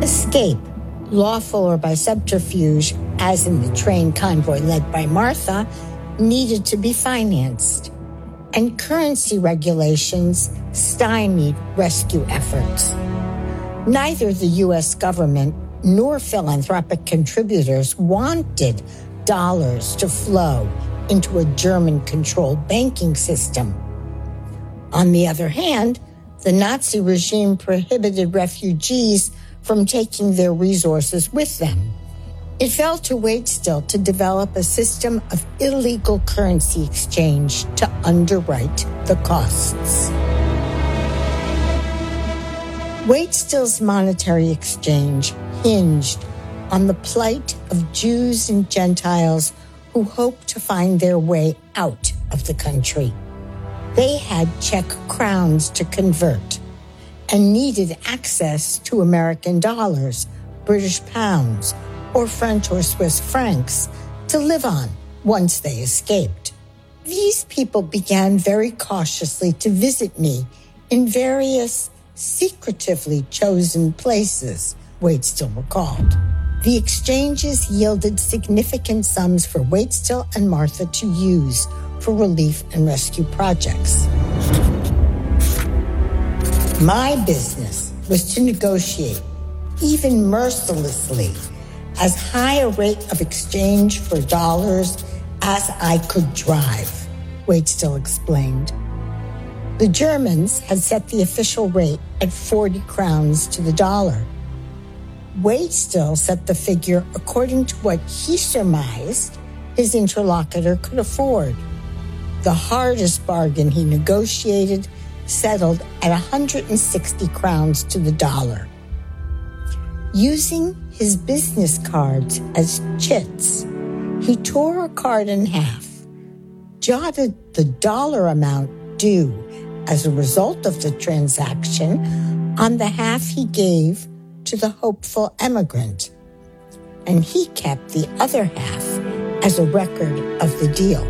Escape, lawful or by subterfuge, as in the train convoy led by Martha, needed to be financed, and currency regulations stymied rescue efforts. Neither the U.S. government nor philanthropic contributors wanted dollars to flow into a German-controlled banking system. On the other hand, the Nazi regime prohibited refugees from taking their resources with them. It fell to Waitstill to develop a system of illegal currency exchange to underwrite the costs. Waitstill's monetary exchange hinged on the plight of Jews and Gentiles who hoped to find their way out of the country. They had Czech crowns to convert and needed access to American dollars, British pounds, or French or Swiss francs to live on once they escaped. These people began very cautiously to visit me in various secretively chosen places, Waitstill recalled. The exchanges yielded significant sums for Waitstill and Martha to use for relief and rescue projects. My business was to negotiate, even mercilessly, as high a rate of exchange for dollars as I could drive, Waitstill explained. The Germans had set the official rate at 40 crowns to the dollar. Waitstill set the figure according to what he surmised his interlocutor could afford. The hardest bargain he negotiated settled at 160 crowns to the dollar. Using his business cards as chits, he tore a card in half, jotted the dollar amount due as a result of the transaction on the half he gave to the hopeful emigrant, and he kept the other half as a record of the deal.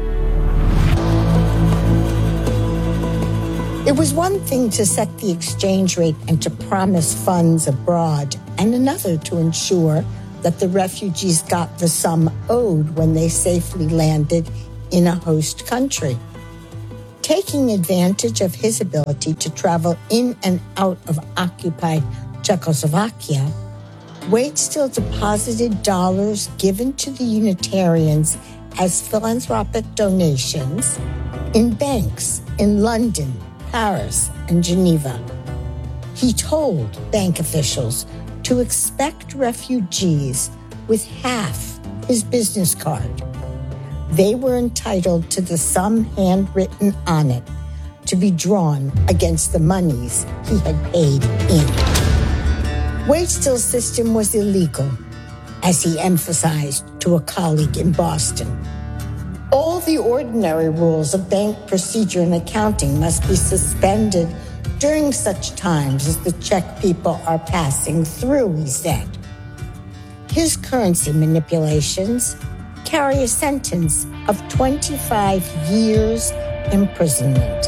It was one thing to set the exchange rate and to promise funds abroad, and another to ensure that the refugees got the sum owed when they safely landed in a host country. Taking advantage of his ability to travel in and out of occupied Czechoslovakia, Waitstill deposited dollars given to the Unitarians as philanthropic donations in banks in London, Paris, and Geneva. He told bank officials to expect refugees with half his business card. They were entitled to the sum handwritten on it to be drawn against the monies he had paid in. Waitstill's system was illegal, as he emphasized to a colleague in Boston. All the ordinary rules of bank procedure and accounting must be suspended during such times as the Czech people are passing through, he said. His currency manipulations carry a sentence of 25 years imprisonment.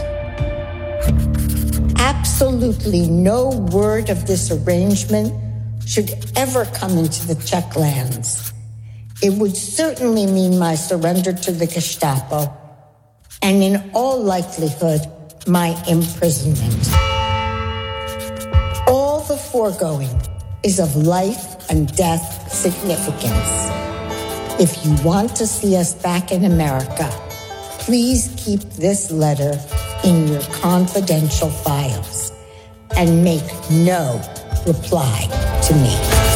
Absolutely no word of this arrangement should ever come into the Czech lands. It would certainly mean my surrender to the Gestapo, and in all likelihood, my imprisonment. All the foregoing is of life and death significance. If you want to see us back in America, please keep this letter in your confidential files and make no reply to me.